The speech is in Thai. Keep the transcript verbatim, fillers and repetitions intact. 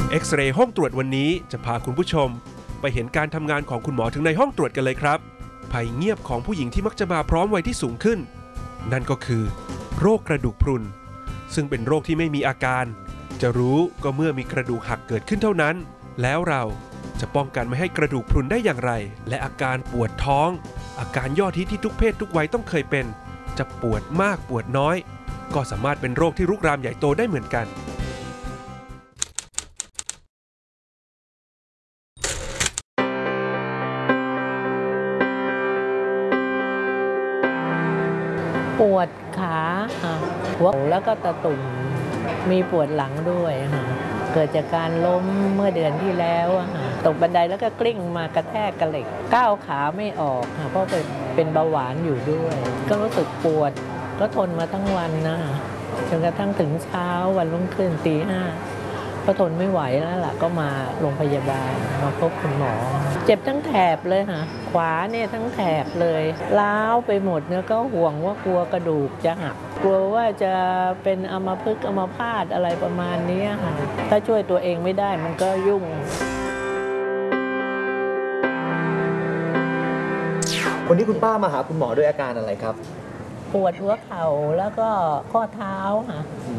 เอ็กซเรย์ห้องตรวจวันนี้จะพาคุณผู้ชมไปเห็นการทำงานของคุณหมอถึงในห้องตรวจกันเลยครับภัยเงียบของผู้หญิงที่มักจะมาพร้อมวัยที่สูงขึ้นนั่นก็คือโรคกระดูกพรุนซึ่งเป็นโรคที่ไม่มีอาการจะรู้ก็เมื่อมีกระดูกหักเกิดขึ้นเท่านั้นแล้วเราจะป้องกันไม่ให้กระดูกพรุนได้อย่างไรและอาการปวดท้องอาการยอดฮิตที่ทุกเพศทุกวัยต้องเคยเป็นจะปวดมากปวดน้อยก็สามารถเป็นโรคที่รุกรามใหญ่โตได้เหมือนกันปวดขาหัวแล้วก็ตะตุ่มมีปวดหลังด้วยเกิดจากการล้มเมื่อเดือนที่แล้วตกบันไดแล้วก็กลิ้งมากระแทกกระเหล็กก้าวขาไม่ออกเพราะเป็นเป็นเบาหวานอยู่ด้วยก็รู้สึกปวดก็ทนมาทั้งวันนะจนกระทั่งถึงเช้าวันรุ่งขึ้นตีห้าก็ทนไม่ไหวแล้วล่ะก็มาโรงพยาบาลมาพบคุณหมอเจ็บทั้งแถบเลยค่ะขวาเนี่ยทั้งแถบเลยล้าวไปหมดเนี่ยก็ห่วงว่ากลัวกระดูกจะหักกลัวว่าจะเป็นอัมพฤกษ์อัมพาตอะไรประมาณนี้ค่ะถ้าช่วยตัวเองไม่ได้มันก็ยุ่งวันนี้คุณป้ามาหาคุณหมอด้วยอาการอะไรครับปวดหัวเข่าแล้วก็ข้อเท้าค่ะ